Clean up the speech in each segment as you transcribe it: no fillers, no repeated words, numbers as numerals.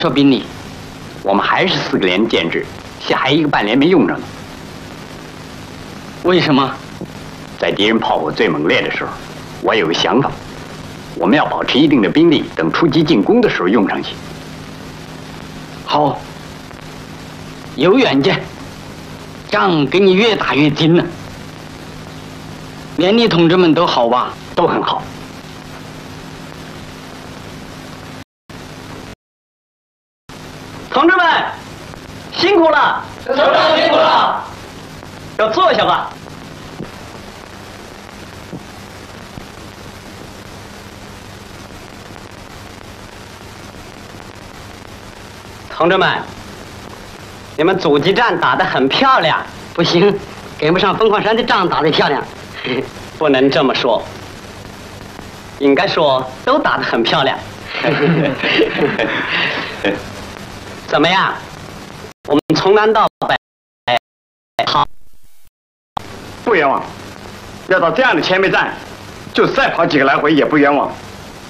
说兵力，我们还是4个连建制，现还1个半连没用着呢。为什么？在敌人炮火最猛烈的时候，我有个想法，我们要保持一定的兵力，等出击进攻的时候用上去。好，有远见，仗跟你越打越精呢。连你同志们都好吧？都很好。 同志们，辛苦了！首长辛苦了！要坐下吧。同志们，你们阻击战打得很漂亮。不行，跟不上凤凰山的仗打得漂亮。不能这么说，应该说都打得很漂亮。怎么样？我们从南到北，好， 不冤枉。要到这样的前面站，就再跑几个来回也不冤枉。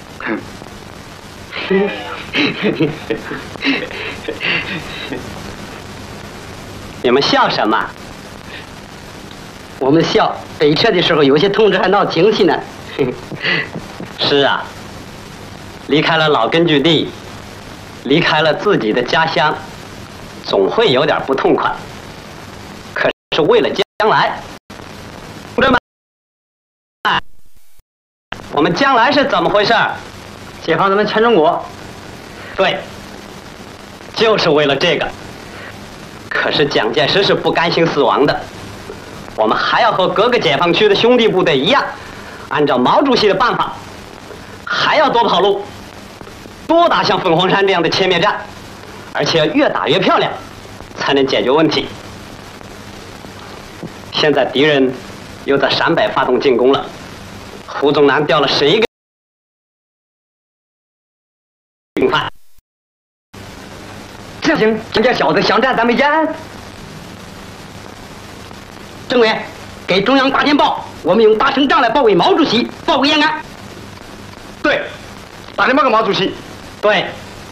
你们笑什么？我们笑北撤的时候，有些同志还闹情绪呢。是啊，离开了老根据地。 离开了自己的家乡，总会有点不痛快。可是为了将来，同志们，我们将来是怎么回事？解放咱们全中国。对，就是为了这个。可是蒋介石是不甘心死亡的，我们还要和各个解放区的兄弟部队一样，按照毛主席的办法，还要多跑路。 多打像凤凰山这样的歼灭战，而且越打越漂亮，才能解决问题。现在敌人又在陕北发动进攻了，胡宗南调了11个兵犯。这行，人家小子想占咱们延安。政委，给中央打电报，我们用大胜仗来保卫毛主席，保卫延安。 对，打电报给毛主席。 对，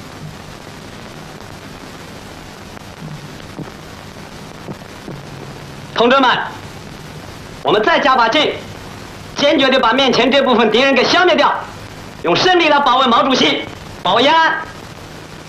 同志们，我们再加把劲，坚决地把面前这部分敌人给消灭掉，用胜利来保卫毛主席，保卫延安。